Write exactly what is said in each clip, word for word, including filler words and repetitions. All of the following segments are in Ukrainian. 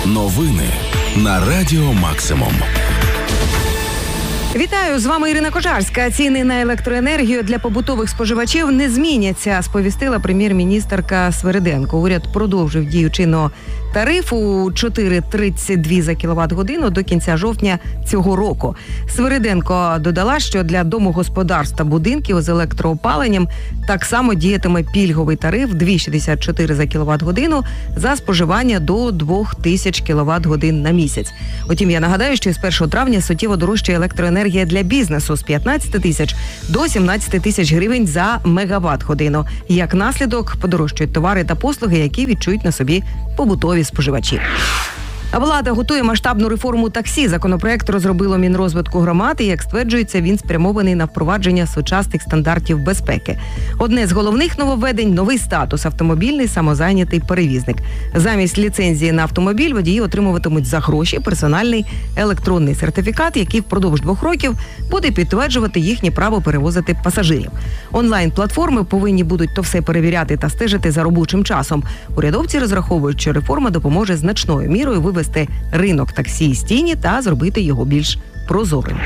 Новини на Радіо Максимум. Вітаю, з вами Ірина Кожарська. Ціни на електроенергію для побутових споживачів не зміняться, сповістила прем'єр-міністерка Свириденко. Уряд продовжив дію чинного тарифу чотири тридцять два за кіловат-годину до кінця жовтня цього року. Свириденко додала, що для домогосподарств та будинків з електроопаленням так само діятиме пільговий тариф два шістдесят чотири за кіловат-годину за споживання до двох тисяч кіловат-годин на місяць. Утім, я нагадаю, що з першого травня суттєво дорожчає електроенергія для бізнесу з п'ятнадцять тисяч до сімнадцять тисяч гривень за мегаватт-годину. Як наслідок, подорожчують товари та послуги, які відчують на собі побутові споживачі. Влада готує масштабну реформу таксі. Законопроект розробило Мінрозвитку громад і, як стверджується, він спрямований на впровадження сучасних стандартів безпеки. Одне з головних нововведень – новий статус – автомобільний самозайнятий перевізник. Замість ліцензії на автомобіль водії отримуватимуть за гроші персональний електронний сертифікат, який впродовж двох років буде підтверджувати їхнє право перевозити пасажирів. Онлайн-платформи повинні будуть то все перевіряти та стежити за робочим часом. Урядовці розраховують, що реформа допоможе значною мірою вивести ринок таксі з тіні та зробити його більш прозорим.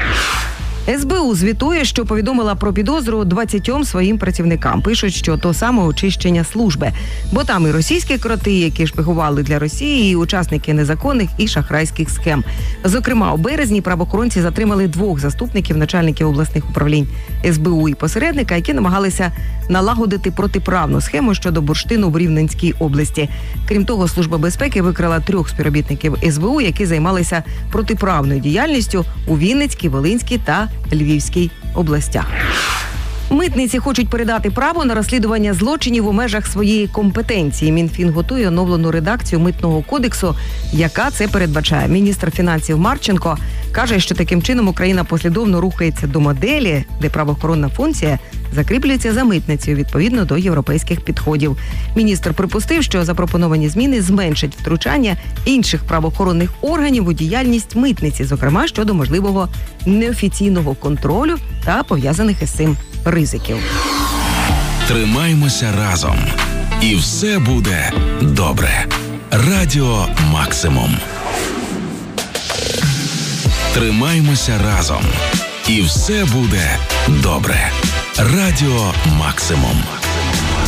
ес бе у звітує, що повідомила про підозру двадцятьом своїм працівникам. Пишуть, що то саме очищення служби. Бо там і російські кроти, які шпигували для Росії, і учасники незаконних і шахрайських схем. Зокрема, у березні правоохоронці затримали двох заступників начальників обласних управлінь ес бе у і посередника, які намагалися налагодити протиправну схему щодо бурштину в Рівненській області. Крім того, Служба безпеки викрила трьох співробітників ес бе у, які займалися протиправною діяльністю у Вінницькій, Волинській та Львівській областях. Митниці хочуть передати право на розслідування злочинів у межах своєї компетенції. Мінфін готує оновлену редакцію Митного кодексу, яка це передбачає. Міністр фінансів Марченко каже, що таким чином Україна послідовно рухається до моделі, де правоохоронна функція закріплюється за митницею відповідно до європейських підходів. Міністр припустив, що запропоновані зміни зменшать втручання інших правоохоронних органів у діяльність митниці, зокрема щодо можливого неофіційного контролю та пов'язаних із цим ризиків. Тримаймося разом, і все буде добре. Радіо Максимум. Тримаймося разом, і все буде добре. Радіо Максимум.